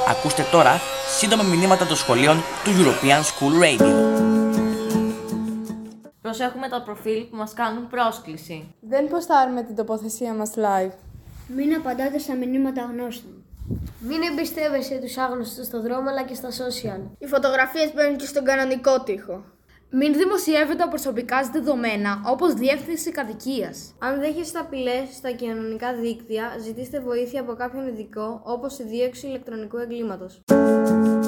Ακούστε τώρα σύντομα μηνύματα των σχολείων του European School Radio. Προσέχουμε τα προφίλ που μας κάνουν πρόσκληση. Δεν ποστάρουμε την τοποθεσία μας live. Μην απαντάτε στα μηνύματα γνώστων. Μην εμπιστεύεσαι τους άγνωστους στον δρόμο αλλά και στα social. Οι φωτογραφίες μπαίνουν και στον κανονικό τοίχο. Μην δημοσιεύετε προσωπικά σας δεδομένα, όπως διεύθυνση κατοικίας. Αν δέχεστε απειλές στα κοινωνικά δίκτυα, ζητήστε βοήθεια από κάποιον ειδικό, όπως η δίωξη ηλεκτρονικού εγκλήματος.